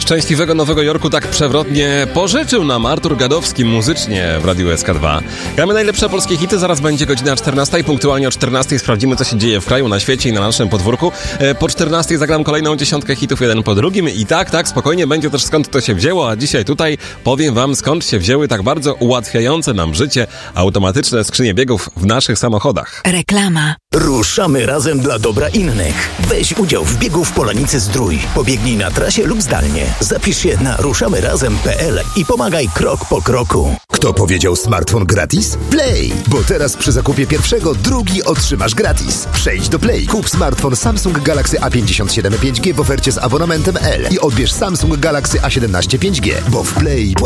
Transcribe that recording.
Szczęśliwego Nowego Jorku tak przewrotnie pożyczył nam Artur Gadowski muzycznie w Radiu SK2. Gramy najlepsze polskie hity, zaraz będzie godzina 14 i punktualnie o 14 sprawdzimy, co się dzieje w kraju, na świecie i na naszym podwórku. Po 14 zagram kolejną 10 hitów, jeden po drugim i tak, spokojnie będzie też skąd to się wzięło, a dzisiaj tutaj powiem wam, skąd się wzięły tak bardzo ułatwiające nam życie automatyczne skrzynie biegów w naszych samochodach. Reklama. Ruszamy razem dla dobra innych. Weź udział w biegu w Polanicy Zdrój. Pobiegnij na trasie lub zdalnie. Zapisz się na ruszamyrazem.pl i pomagaj krok po kroku. Kto powiedział smartfon gratis? Play! Bo teraz przy zakupie pierwszego drugi otrzymasz gratis. Przejdź do Play, kup smartfon Samsung Galaxy A57 5G w ofercie z abonamentem L i odbierz Samsung Galaxy A17 5G, bo w Play